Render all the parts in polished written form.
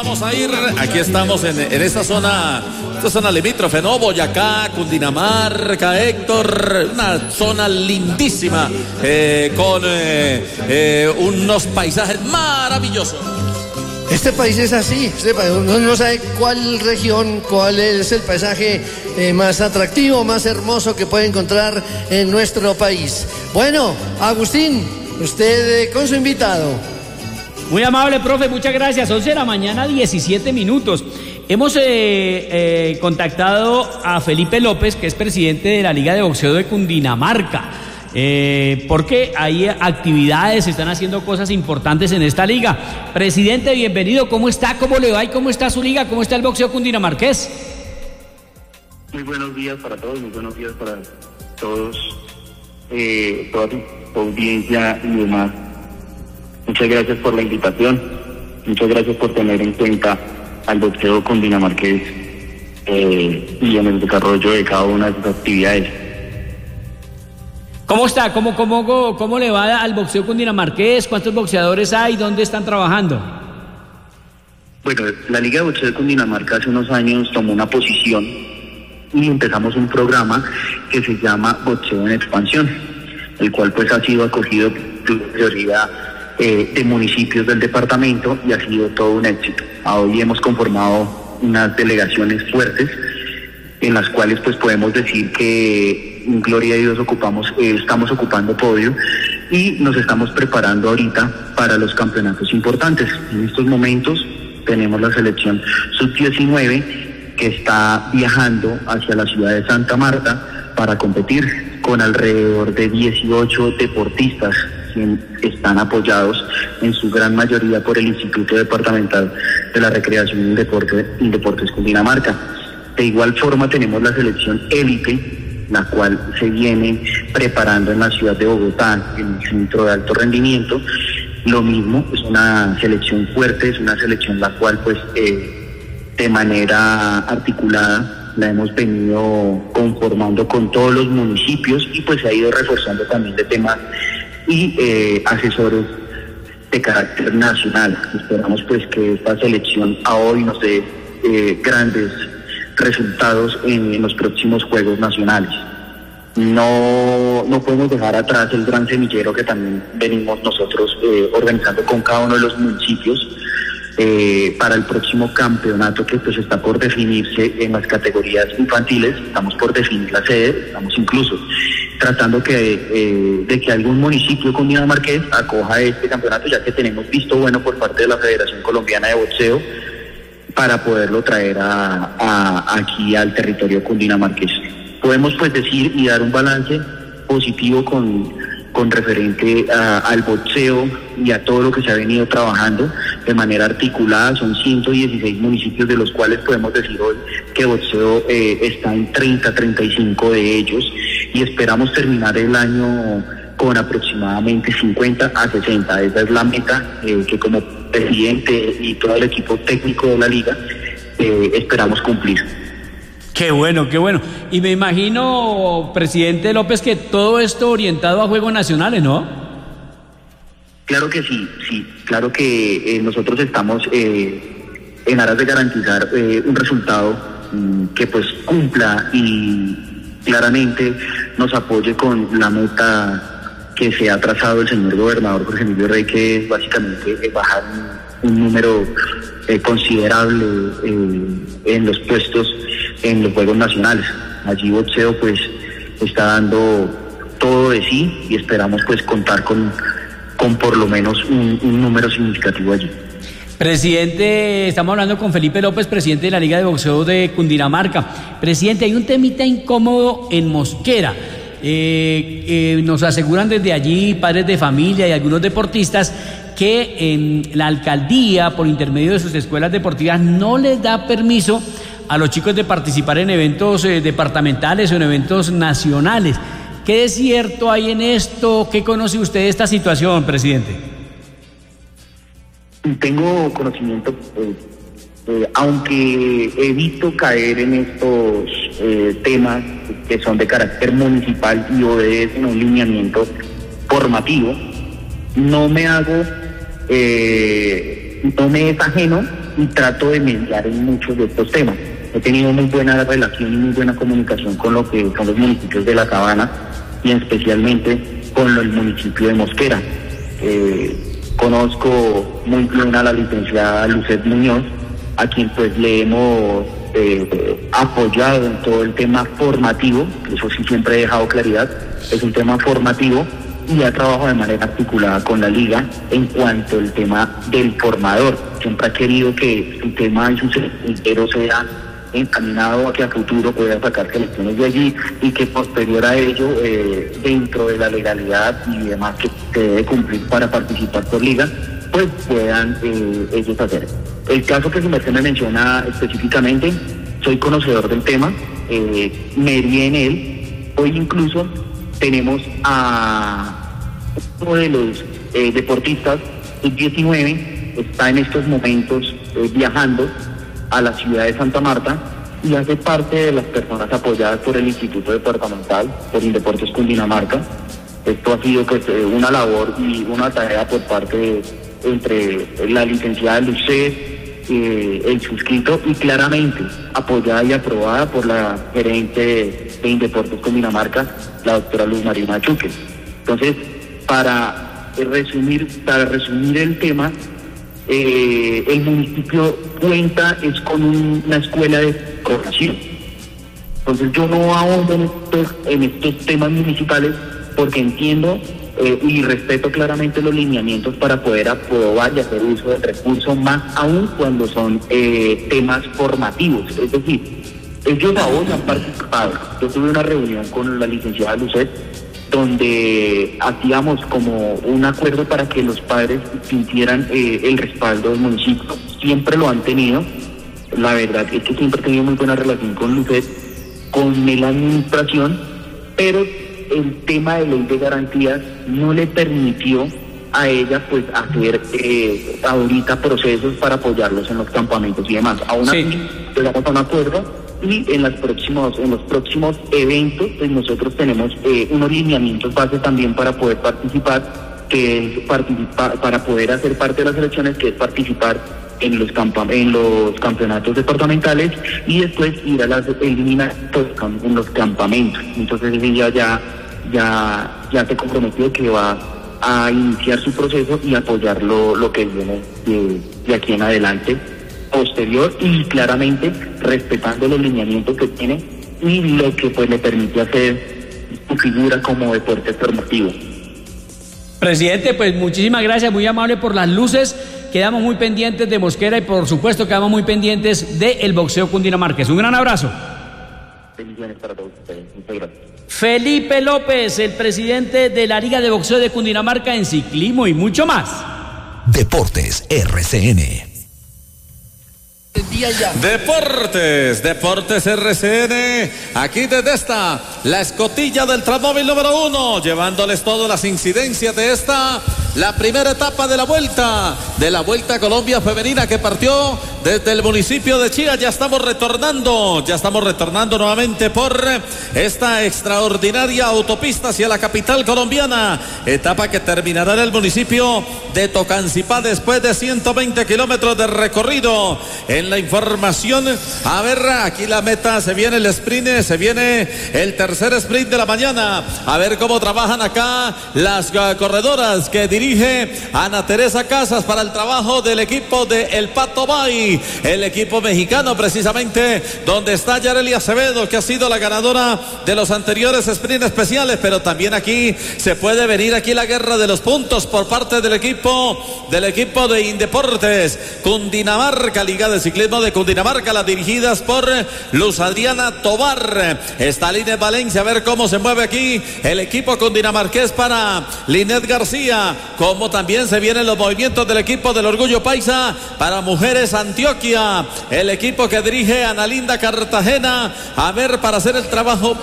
vamos a ir. Aquí estamos en esta zona limítrofe, ¿no? Boyacá, Cundinamarca, Héctor, una zona lindísima con unos paisajes maravillosos. Este país es así, uno no sabe cuál región, cuál es el paisaje más atractivo, más hermoso que puede encontrar en nuestro país. Bueno, Agustín, usted con su invitado. Muy amable, profe, muchas gracias. 11 de la mañana, 17 minutos. Hemos contactado a Felipe López, que es presidente de la Liga de Boxeo de Cundinamarca. Porque hay actividades, se están haciendo cosas importantes en esta liga. Presidente, bienvenido, ¿cómo está? ¿Cómo le va? ¿Y cómo está su liga? ¿Cómo está el boxeo cundinamarqués? Muy buenos días para todos, muy buenos días para todos, toda tu audiencia y demás. Muchas gracias por la invitación, muchas gracias por tener en cuenta al boxeo cundinamarqués y en el desarrollo de cada una de sus actividades. ¿Cómo está? ¿Cómo le va al boxeo cundinamarqués? ¿Cuántos boxeadores hay? ¿Dónde están trabajando? Bueno, la Liga de Boxeo de Cundinamarca hace unos años tomó una posición y empezamos un programa que se llama Boxeo en Expansión, el cual pues ha sido acogido por la mayoría de municipios del departamento y ha sido todo un éxito. Hoy hemos conformado unas delegaciones fuertes en las cuales pues podemos decir que gloria a Dios estamos ocupando podio y nos estamos preparando ahorita para los campeonatos importantes. En estos momentos tenemos la selección sub-19 que está viajando hacia la ciudad de Santa Marta para competir con alrededor de 18 deportistas que están apoyados en su gran mayoría por el Instituto Departamental de la Recreación y Deportes Cundinamarca. De igual forma tenemos la selección élite, la cual se viene preparando en la ciudad de Bogotá, en el centro de alto rendimiento. Lo mismo, es una selección fuerte, es una selección la cual pues de manera articulada la hemos venido conformando con todos los municipios y pues se ha ido reforzando también de temas y asesores de carácter nacional. Esperamos pues que esta selección a hoy nos dé grandes resultados en los próximos Juegos Nacionales. No podemos dejar atrás el gran semillero que también venimos nosotros organizando con cada uno de los municipios para el próximo campeonato que pues está por definirse en las categorías infantiles. Estamos por definir la sede, estamos incluso tratando de que algún municipio cundinamarqués acoja este campeonato, ya que tenemos visto bueno por parte de la Federación Colombiana de Boxeo para poderlo traer aquí al territorio cundinamarqués. Podemos pues decir y dar un balance positivo con referente al boxeo y a todo lo que se ha venido trabajando de manera articulada. Son 116 municipios de los cuales podemos decir hoy que boxeo está en 35 de ellos y esperamos terminar el año con aproximadamente 50 a 60. Esa es la meta que como presidente y todo el equipo técnico de la liga esperamos cumplir. Qué bueno, qué bueno. Y me imagino, presidente López, que todo esto orientado a Juegos Nacionales, ¿no? Claro que sí, claro que nosotros estamos en aras de garantizar un resultado que pues cumpla y claramente nos apoye con la meta que se ha trazado el señor gobernador Jorge Emilio Rey, que es básicamente bajar un número considerable en los puestos en los Juegos Nacionales. Allí boxeo pues está dando todo de sí y esperamos pues contar con por lo menos un número significativo allí. Presidente, estamos hablando con Felipe López, presidente de la Liga de Boxeo de Cundinamarca. Presidente, hay un temita incómodo en Mosquera. Nos aseguran desde allí padres de familia y algunos deportistas que en la alcaldía, por intermedio de sus escuelas deportivas, no les da permiso a los chicos de participar en eventos departamentales o en eventos nacionales. ¿Qué desierto hay en esto? ¿Qué conoce usted de esta situación, presidente? Tengo conocimiento, aunque evito caer en estos temas que son de carácter municipal y obedecen a un lineamiento formativo, no me es ajeno y trato de mediar en muchos de estos temas. He tenido muy buena relación y muy buena comunicación con los municipios de La Sabana y especialmente con el municipio de Mosquera. Conozco muy bien a la licenciada Lucet Muñoz, a quien pues le hemos apoyado en todo el tema formativo, eso sí siempre he dejado claridad, es un tema formativo, y ha trabajado de manera articulada con la liga en cuanto al tema del formador. Siempre ha querido que su tema y su entero sea encaminado a que a futuro pueda sacar selecciones de allí y que posterior a ello, dentro de la legalidad y demás que se debe cumplir para participar por liga, pues puedan ellos hacer. El caso que su merced me menciona específicamente, soy conocedor del tema, me di en él. Hoy incluso tenemos a uno de los deportistas, el 19, está en estos momentos viajando a la ciudad de Santa Marta y hace parte de las personas apoyadas por el Instituto Departamental, por Indeportes Cundinamarca. Esto ha sido pues una labor y una tarea por parte entre la licenciada Lucet, el suscrito, y claramente apoyada y aprobada por la gerente de Indeportes Cundinamarca, la doctora Luz María Machuque. Entonces, para resumir el tema, el municipio cuenta con una escuela de formación. Entonces yo no ahondo en estos temas municipales porque entiendo y respeto claramente los lineamientos para poder aprobar y hacer uso del recurso, más aún cuando son temas formativos. Es decir, ellos ahora han participado. Yo tuve una reunión con la licenciada Lucet donde hacíamos como un acuerdo para que los padres sintieran el respaldo del municipio. Siempre lo han tenido. La verdad es que siempre he tenido muy buena relación con Lucet, con la administración, pero el tema de ley de garantías no le permitió a ella pues hacer ahorita procesos para apoyarlos en los campamentos y demás. Aún así, llegamos a un acuerdo y en los próximos eventos pues nosotros tenemos unos lineamientos base también para poder participar, que es para poder hacer parte de las elecciones, que es participar en los campeonatos departamentales y después ir a las eliminatorias en los campamentos. Entonces ella ya se comprometió que va a iniciar su proceso y apoyar lo que viene de aquí en adelante, posterior, y claramente respetando los lineamientos que tiene y lo que pues le permite hacer su figura como deporte formativo. Presidente, pues muchísimas gracias, muy amable por las luces. Quedamos muy pendientes de Mosquera y por supuesto quedamos muy pendientes del boxeo cundinamarqués. Un gran abrazo. Bendiciones para todos ustedes. Muchas gracias. Felipe López, el presidente de la Liga de Boxeo de Cundinamarca en ciclismo y mucho más. Deportes RCN. Deportes RCN, aquí desde la escotilla del Transmóvil número 1, llevándoles todas las incidencias de la primera etapa de la Vuelta Colombia Femenina, que partió desde el municipio de Chía. Ya estamos retornando nuevamente por esta extraordinaria autopista hacia la capital colombiana, etapa que terminará en el municipio de Tocancipá después de 120 kilómetros de recorrido. En la información, a ver, aquí la meta, se viene el sprint, se viene el tercer sprint de la mañana. A ver cómo trabajan acá las corredoras que dirige Ana Teresa Casas para el trabajo del equipo de El Pato Bay, el equipo mexicano precisamente, donde está Yareli Acevedo, que ha sido la ganadora de los anteriores sprint especiales, pero también aquí se puede venir aquí la guerra de los puntos por parte del equipo de Indeportes Cundinamarca, Liga de Ciclismo de Cundinamarca, las dirigidas por Luz Adriana Tobar. Está Linet Valencia, a ver cómo se mueve aquí el equipo cundinamarqués para Linet García, como también se vienen los movimientos del equipo del Orgullo Paisa para Mujeres Antioquia, el equipo que dirige Ana Linda Cartagena, a ver, para hacer el trabajo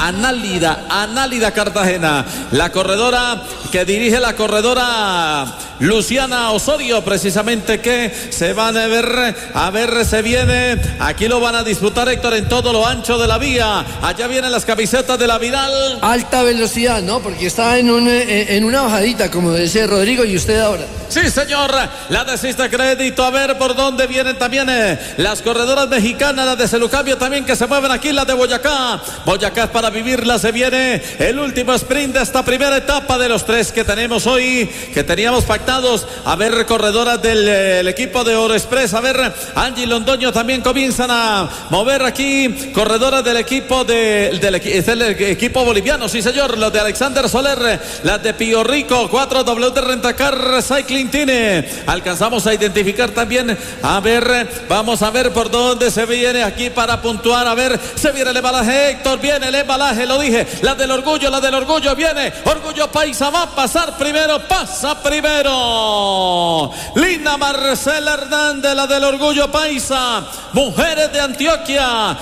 Análida Cartagena, la corredora que dirige la corredora Luciana Osorio, precisamente, que se van a ver, se viene, aquí lo van a disputar, Héctor, en todo lo ancho de la vía. Allá vienen las camisetas de la Vidal. Alta velocidad, ¿no? Porque está en una bajadita, como dice Rodrigo y usted ahora. Sí, señor, la de Siste Crédito, a ver por dónde vienen también las corredoras mexicanas, las de Celucambio también, que se mueven aquí, las de Boyacá. Boyacá es para vivirla, se viene el último sprint de esta primera etapa de los 3 que tenemos hoy, que teníamos pactados. A ver, corredoras del equipo de Oro Express, a ver, Angie Londoño también comienzan a mover aquí, corredoras del equipo del equipo boliviano, sí señor, las de Alexander Soler, las de Pío Rico, 4W Rentacar Cycling tiene. Alcanzamos a identificar también, a ver, vamos a ver por dónde se viene aquí para puntuar, a ver, se viene el embalaje, Héctor, viene el embalaje, lo dije, la del orgullo viene, Orgullo Paisa va a pasar primero, pasa primero Lina Marcela Hernández, la del Orgullo Paisa, Mujeres de Antioquia,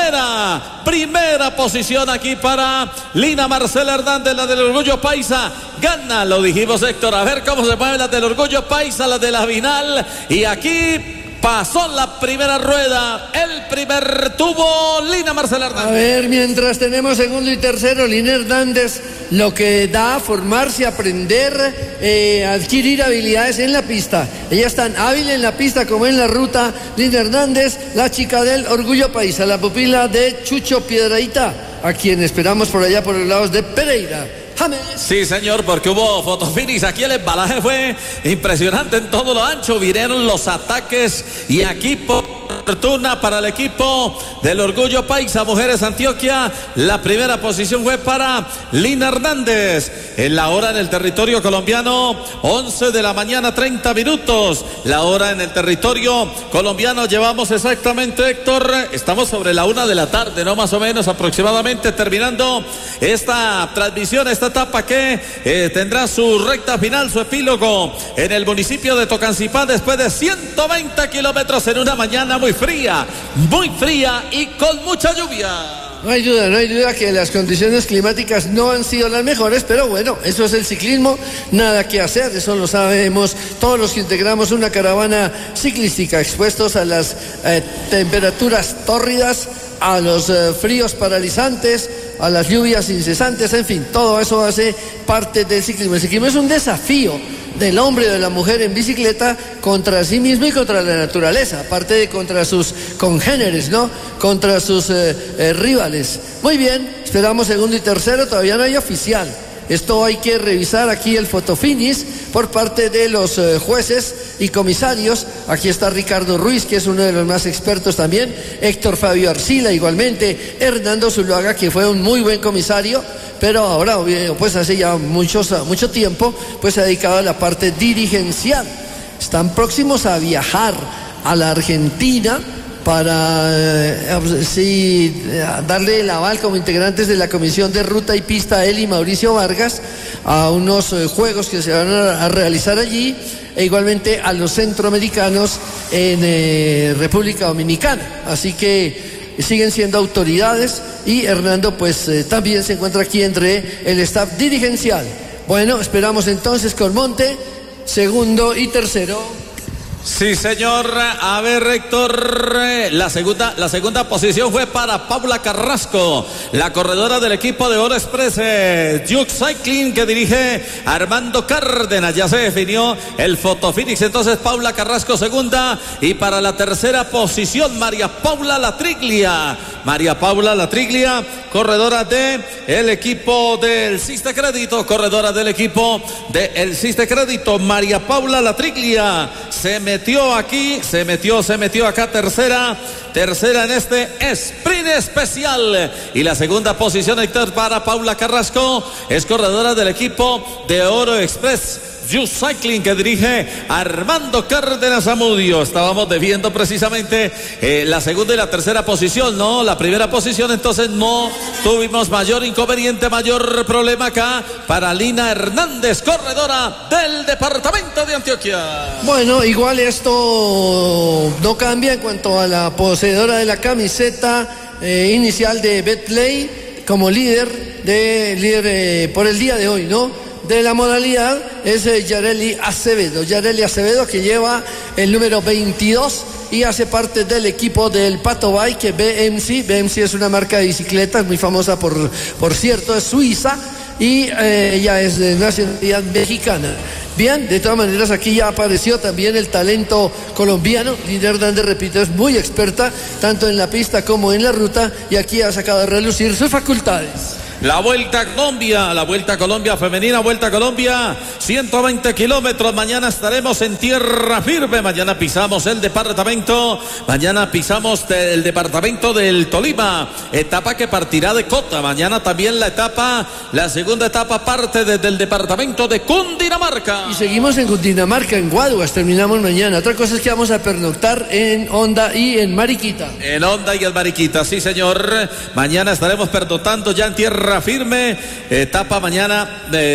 primera posición aquí para Lina Marcela Hernández, la del Orgullo Paisa, gana, lo dijimos, Héctor, a ver cómo se mueven las del Orgullo Paisa, las de la Vinal, y aquí pasó la primera rueda, el primer tubo, Lina Marcela Hernández. A ver, mientras tenemos segundo y tercero, Lina Hernández, lo que da a formarse, aprender, adquirir habilidades en la pista. Ella es tan hábil en la pista como en la ruta. Lina Hernández, la chica del Orgullo Paisa, la pupila de Chucho Piedrahita, a quien esperamos por allá por los lados de Pereira. James. Sí, señor, porque hubo fotofinish. Aquí el embalaje fue impresionante en todo lo ancho. Vinieron los ataques y aquí por fortuna para el equipo del Orgullo Paisa, Mujeres Antioquia. La primera posición fue para Lina Hernández. En la hora en el territorio colombiano, 11 de la mañana, 30 minutos. La hora en el territorio colombiano, llevamos exactamente, Héctor, estamos sobre la 1 de la tarde, ¿no? Más o menos, aproximadamente, terminando esta transmisión, esta etapa que tendrá su recta final, su epílogo en el municipio de Tocancipá, después de 120 kilómetros en una mañana muy fría y con mucha lluvia. No hay duda que las condiciones climáticas no han sido las mejores, pero bueno, eso es el ciclismo, nada que hacer, eso lo sabemos todos los que integramos una caravana ciclística, expuestos a las temperaturas tórridas, a los fríos paralizantes, a las lluvias incesantes, en fin, todo eso hace parte del ciclismo. El ciclismo es un desafío del hombre o de la mujer en bicicleta contra sí mismo y contra la naturaleza, aparte de contra sus congéneres, ¿no? Contra sus rivales. Muy bien, esperamos segundo y tercero, todavía no hay oficial. Esto hay que revisar aquí el fotofinish por parte de los jueces y comisarios. Aquí está Ricardo Ruiz, que es uno de los más expertos también, Héctor Fabio Arcila igualmente, Hernando Zuluaga, que fue un muy buen comisario, pero ahora pues hace ya mucho tiempo pues se ha dedicado a la parte dirigencial. Están próximos a viajar a la Argentina para darle el aval como integrantes de la Comisión de Ruta y Pista, él y Mauricio Vargas, a unos juegos que se van a realizar allí, e igualmente a los centroamericanos en República Dominicana. Así que siguen siendo autoridades y Hernando pues también se encuentra aquí entre el staff dirigencial. Bueno, esperamos entonces con Monte, segundo y tercero. Sí, señor. A ver, Héctor, la segunda posición fue para Paula Carrasco, la corredora del equipo de Oro Express Duke Cycling, que dirige Armando Cárdenas. Ya se definió el fotofinish, entonces Paula Carrasco segunda, y para la tercera posición María Paula Latriglia, corredora de el equipo del Siste Crédito, María Paula Latriglia se metió acá tercera en este sprint especial. Y la segunda posición, Héctor, para Paula Carrasco, es corredora del equipo de Oro Express Youth Cycling, que dirige Armando Cárdenas Zamudio. Estábamos debiendo precisamente la segunda y la tercera posición, ¿no? La primera posición, entonces no tuvimos mayor inconveniente, mayor problema acá para Lina Hernández, corredora del departamento de Antioquia. Bueno, igual esto no cambia en cuanto a la poseedora de la camiseta inicial de Betplay como líder por el día de hoy, ¿no? de la modalidad es Yareli Acevedo, que lleva el número 22 y hace parte del equipo del Pato Bike BMC. BMC es una marca de bicicletas muy famosa, por cierto, es suiza, y ella es de nacionalidad mexicana. Bien, de todas maneras aquí ya apareció también el talento colombiano. Lina Hernández, repito, es muy experta tanto en la pista como en la ruta, y aquí ha sacado a relucir sus facultades. La Vuelta a Colombia femenina, Vuelta a Colombia, 120 kilómetros. Mañana estaremos en tierra firme. Mañana pisamos el departamento del Tolima. Etapa que partirá de Cota. Mañana también la segunda etapa parte desde el departamento de Cundinamarca. Y seguimos en Cundinamarca, en Guaduas, terminamos mañana. Otra cosa es que vamos a pernoctar en Honda y en Mariquita. En Honda y en Mariquita, sí señor. Mañana estaremos pernoctando ya en tierra firme, etapa mañana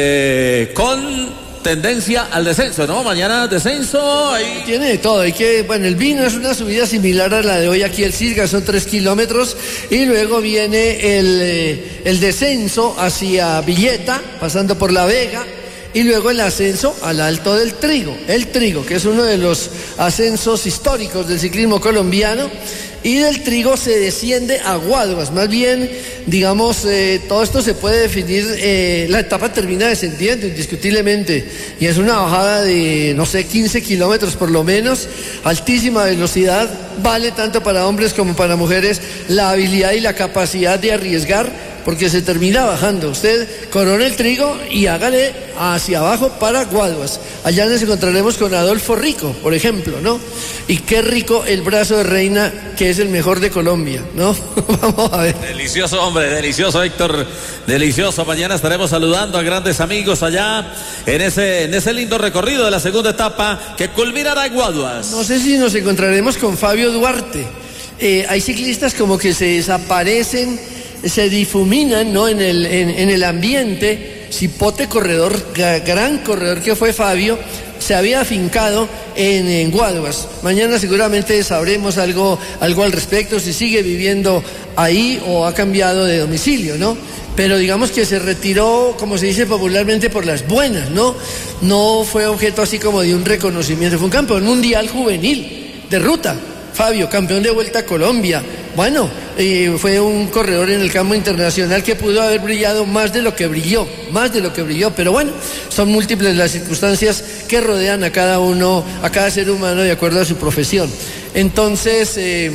con tendencia al descenso, ¿no? Mañana descenso. Ahí tiene de todo. El Vino es una subida similar a la de hoy aquí el Cisga, son 3 kilómetros, y luego viene el descenso hacia Villeta, pasando por La Vega, y luego el ascenso al Alto del Trigo, el Trigo, que es uno de los ascensos históricos del ciclismo colombiano. Y del Trigo se desciende a Guaduas. Más bien, digamos, todo esto se puede definir, la etapa termina descendiendo indiscutiblemente, y es una bajada de, 15 kilómetros por lo menos, altísima velocidad. Vale tanto para hombres como para mujeres la habilidad y la capacidad de arriesgar, porque se termina bajando. Usted corona el Trigo y hágale hacia abajo para Guaduas. Allá nos encontraremos con Adolfo Rico, por ejemplo, ¿no? Y qué rico el Brazo de Reina, que es el mejor de Colombia, ¿no? Vamos a ver. Delicioso, hombre, delicioso, Héctor, delicioso. Mañana estaremos saludando a grandes amigos allá en ese lindo recorrido de la segunda etapa que culminará en Guaduas. No sé si nos encontraremos con Fabio Duarte. Hay ciclistas como que se desaparecen, se difuminan, ¿no? en el ambiente. Cipote corredor, gran corredor que fue Fabio, se había afincado en Guaduas. Mañana seguramente sabremos algo al respecto, si sigue viviendo ahí o ha cambiado de domicilio, ¿no? Pero digamos que se retiró, como se dice popularmente, por las buenas, ¿no? No fue objeto así como de un reconocimiento. Fue un campeón mundial juvenil de ruta. Fabio, campeón de Vuelta a Colombia. Bueno, fue un corredor en el campo internacional que pudo haber brillado más de lo que brilló, pero bueno, son múltiples las circunstancias que rodean a cada uno, a cada ser humano de acuerdo a su profesión. Entonces,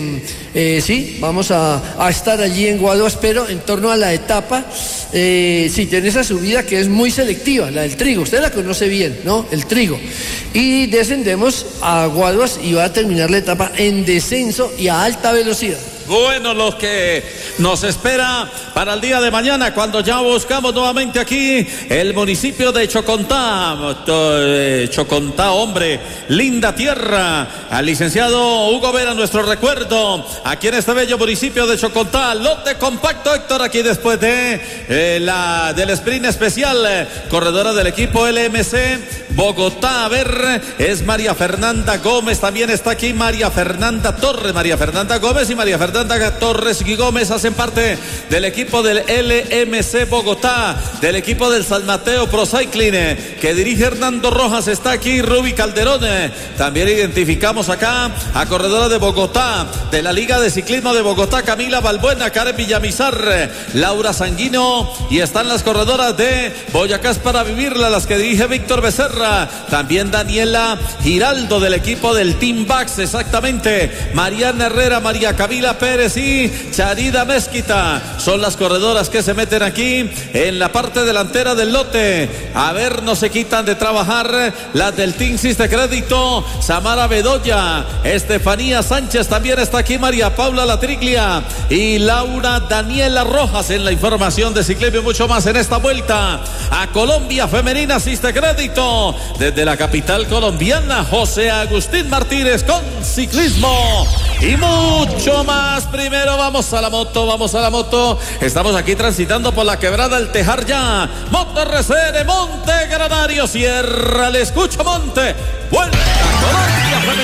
sí, vamos a estar allí en Guaduas, pero en torno a la etapa, sí, tiene esa subida que es muy selectiva, la del Trigo, usted la conoce bien, ¿no? El Trigo. Y descendemos a Guaduas y va a terminar la etapa en descenso y a alta velocidad. Bueno, lo que nos espera para el día de mañana, cuando ya buscamos nuevamente aquí el municipio de Chocontá. Chocontá, hombre, linda tierra. Al licenciado Hugo Vera, nuestro recuerdo, aquí en este bello municipio de Chocontá. Lote compacto, Héctor, aquí después de del sprint especial. Corredora del equipo LMC Bogotá, a ver, es María Fernanda Gómez, también está aquí María Fernanda Torres. María Fernanda Gómez y María Fernanda Torres y Gómez hacen parte del equipo del LMC Bogotá, del equipo del San Mateo Pro Cycling, que dirige Hernando Rojas. Está aquí Ruby Calderón. También identificamos acá a corredora de Bogotá, de la Liga de Ciclismo de Bogotá, Camila Balbuena, Karen Villamizar, Laura Sanguino, y están las corredoras de Boyacá es para vivirla, las que dirige Víctor Becerra. También Daniela Giraldo del equipo del Team Bax, exactamente. Mariana Herrera, María Camila Pérez y Charida Mezquita son las corredoras que se meten aquí en la parte delantera del lote. A ver, no se quitan de trabajar las del Team Siste Crédito, Samara Bedoya, Estefanía Sánchez, también está aquí María Paula Latriglia y Laura Daniela Rojas en la información de ciclismo y mucho más en esta vuelta a Colombia femenina Siste Crédito. Desde la capital colombiana, José Agustín Martínez con ciclismo y mucho más. Primero vamos a la moto. Estamos aquí transitando por la quebrada El Tejar ya. Moto RCN, Monte Granario, Sierra, le escucho Monte. Vuelta a Colombia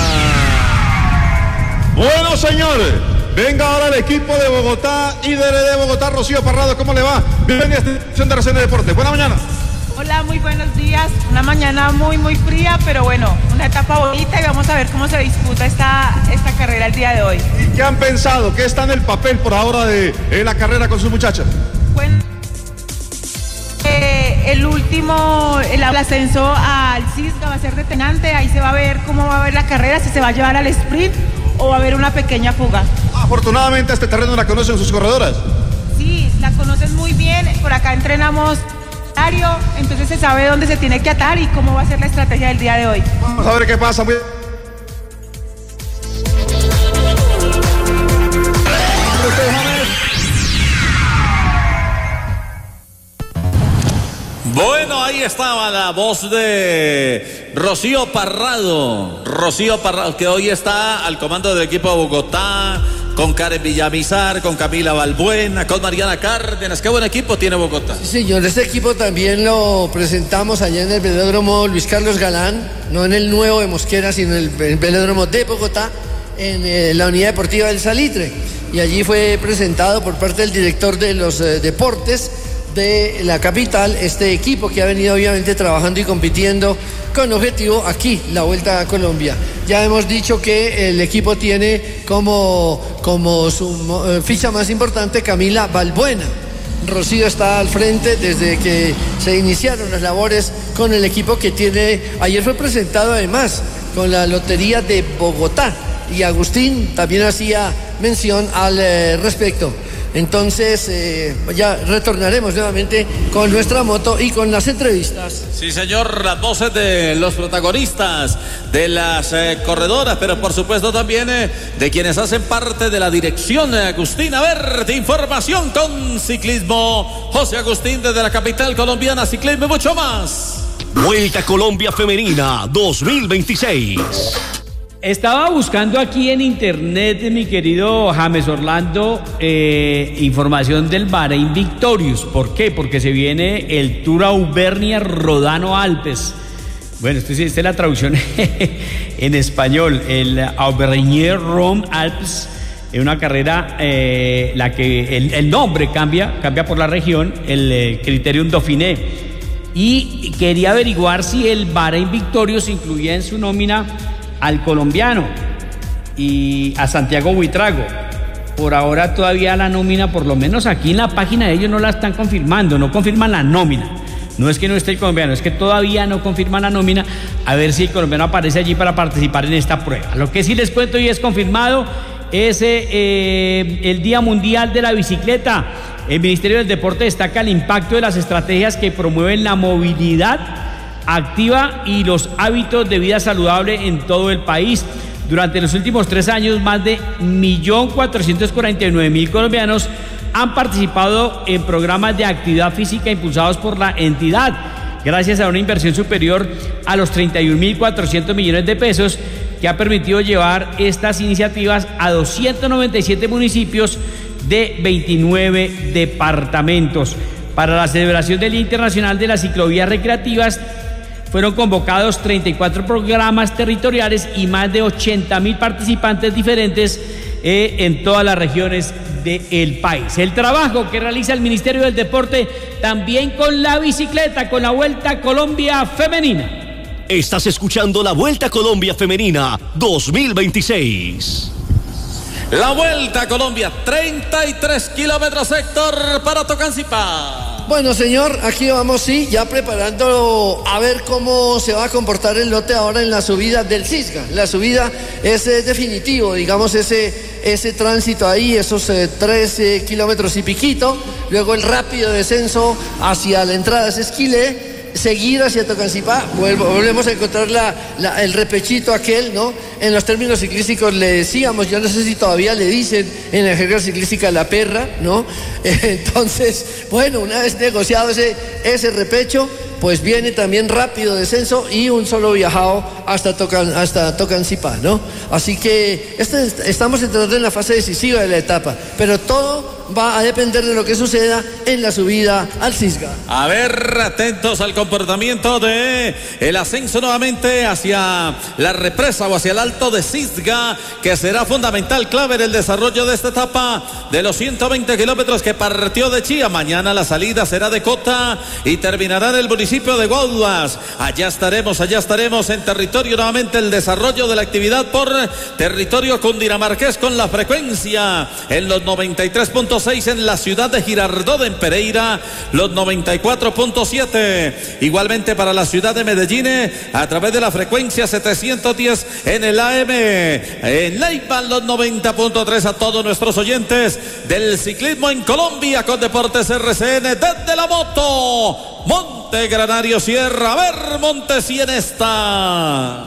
femenina. Bueno, señores, venga ahora el equipo de Bogotá, IDRD Bogotá, Rocío Parrado, ¿cómo le va? Bienvenido a esta edición de RCN Deportes. Buena mañana. Hola, muy buenos días. Una mañana muy fría, pero bueno, una etapa bonita y vamos a ver cómo se disputa esta carrera el día de hoy. ¿Y qué han pensado? ¿Qué está en el papel por ahora de la carrera con sus muchachas? Bueno, el ascenso al Cisga va a ser determinante. Ahí se va a ver cómo va a ver la carrera, si se va a llevar al sprint o va a haber una pequeña fuga. Afortunadamente este terreno la conocen sus corredoras. Sí, la conocen muy bien. Por acá entrenamos diario, entonces se sabe dónde se tiene que atar y cómo va a ser la estrategia del día de hoy. Vamos a ver qué pasa. Bueno, ahí estaba la voz de Rocío Parrado, que hoy está al comando del equipo de Bogotá, con Karen Villamizar, con Camila Balbuena, con Mariana Cárdenas. Qué buen equipo tiene Bogotá. Sí, señor, este equipo también lo presentamos allá en el velódromo Luis Carlos Galán, no en el nuevo de Mosquera, sino en el velódromo de Bogotá, en la unidad deportiva del Salitre. Y allí fue presentado por parte del director de los deportes de la capital este equipo que ha venido obviamente trabajando y compitiendo con objetivo aquí, la Vuelta a Colombia. Ya hemos dicho que el equipo tiene como su ficha más importante Camila Balbuena. Rocío está al frente desde que se iniciaron las labores con el equipo que tiene. Ayer fue presentado además con la Lotería de Bogotá y Agustín también hacía mención al respecto. Entonces ya retornaremos nuevamente con nuestra moto y con las entrevistas. Sí, señor, las voces de los protagonistas, de las corredoras, pero por supuesto también de quienes hacen parte de la dirección. Agustín, a ver, de información con ciclismo. José Agustín desde la capital colombiana, ciclismo y mucho más. Vuelta Colombia Femenina 2026. Estaba buscando aquí en internet, mi querido James Orlando, información del Bahrein Victorious. ¿Por qué? Porque se viene el Tour Auvernia Rodano Alpes. Bueno, esta es la traducción en español. El Auvergne Rhône Alpes es una carrera, la que el nombre cambia por la región, el Criterium Dauphiné. Y quería averiguar si el Bahrein Victorious incluía en su nómina al colombiano y a Santiago Buitrago. Por ahora todavía la nómina, por lo menos aquí en la página de ellos, no la están confirmando, no confirman la nómina. No es que no esté el colombiano, es que todavía no confirman la nómina, a ver si el colombiano aparece allí para participar en esta prueba. Lo que sí les cuento y es confirmado es el Día Mundial de la Bicicleta. El Ministerio del Deporte destaca el impacto de las estrategias que promueven la movilidad activa y los hábitos de vida saludable en todo el país. Durante los últimos 3 años, más de 1.449.000 colombianos han participado en programas de actividad física impulsados por la entidad, gracias a una inversión superior a los 31.400 millones de pesos, que ha permitido llevar estas iniciativas a 297 municipios de 29 departamentos. Para la celebración del Día Internacional de las Ciclovías Recreativas, fueron convocados 34 programas territoriales y más de 80.000 participantes diferentes en todas las regiones del país. El trabajo que realiza el Ministerio del Deporte también con la bicicleta, con la Vuelta Colombia Femenina. Estás escuchando la Vuelta Colombia Femenina 2026. La Vuelta a Colombia, 33 kilómetros, Héctor, para Tocancipá. Bueno, señor, aquí vamos, sí, ya preparando a ver cómo se va a comportar el lote ahora en la subida del Cisga. La subida es definitivo, digamos, ese tránsito ahí, esos 3 kilómetros y piquito, luego el rápido descenso hacia la entrada de Esquilé, seguir hacia Tocancipá, volvemos a encontrar el repechito aquel, ¿no? En los términos ciclísticos le decíamos, yo no sé si todavía le dicen en la jerga ciclística la perra, ¿no? Entonces, bueno, una vez negociado ese repecho, pues viene también rápido descenso y un solo viajado hasta Tocancipá, ¿no? Así que estamos entrando en la fase decisiva de la etapa, pero todo va a depender de lo que suceda en la subida al Cisga. A ver, atentos al comportamiento de el ascenso nuevamente hacia la represa o hacia el Salto de Cisga, que será fundamental, clave en el desarrollo de esta etapa de los 120 kilómetros que partió de Chía. Mañana la salida será de Cota y terminará en el municipio de Guaduas. Allá estaremos en territorio nuevamente, el desarrollo de la actividad por territorio cundinamarqués con la frecuencia en los 93.6 en la ciudad de Girardot, en Pereira, los 94.7. Igualmente para la ciudad de Medellín, a través de la frecuencia 710 en el AM. En Neiva, los 90.3 a todos nuestros oyentes del ciclismo en Colombia con Deportes RCN desde la moto. Monte Granario Sierra, a ver Montes y en esta.